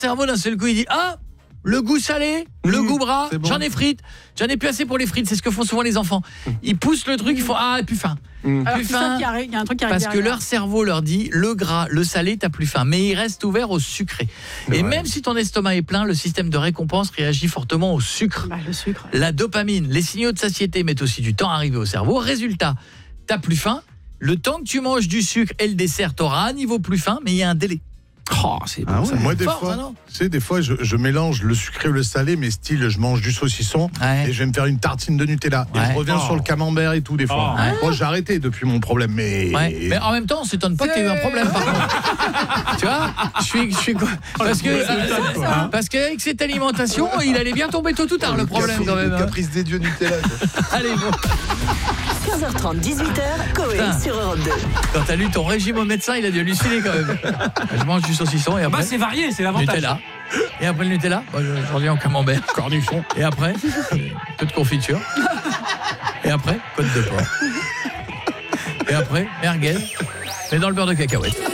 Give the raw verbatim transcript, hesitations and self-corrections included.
cerveau d'un seul coup il dit ah le goût salé, mmh, le goût gras, bon. J'en ai frites, j'en ai plus assez pour les frites, c'est ce que font souvent les enfants. Ils poussent le truc, ils font ah plus faim. Mmh. Plus faim. Il y a un truc qui arrive parce que leur cerveau leur dit le gras, le salé, t'as plus faim, mais il reste ouvert au sucré. Et ouais. Même si ton estomac est plein, le système de récompense réagit fortement au sucre. Bah, le sucre. La dopamine, les signaux de satiété mettent aussi du temps à arriver au cerveau. Résultat, t'as plus faim. Le temps que tu manges du sucre et le dessert, t'auras à nouveau plus faim, mais il y a un délai. Oh, c'est bon, ah ouais. ça. Moi des Fort, fois, ça, non tu sais, des fois je, je mélange le sucré et le salé, mais style je mange du saucisson ouais. et je vais me faire une tartine de Nutella ouais. et je reviens oh. sur le camembert et tout des fois. Oh. Ouais. Moi j'ai arrêté depuis mon problème, mais ouais. mais en même temps on s'étonne pas qu'il y ait eu un problème par contre. Tu vois, je suis je suis parce que euh, parce qu'avec cette alimentation, il allait bien tomber tôt ou tard le problème caprice, quand même. Le caprice hein. des dieux Nutella. Allez bon. quinze heures trente, dix-huit heures, Coé sur Europe deux. Quand t'as lu ton régime au médecin, il a dû halluciner quand même. Je mange du saucisson et après bah c'est varié, c'est l'avantage. Nutella. Et après le Nutella, bah, je, je reviens en camembert, cornichon. Et après, peu de confiture. Et après, côte de porc. Et après, merguez, mais dans le beurre de cacahuète.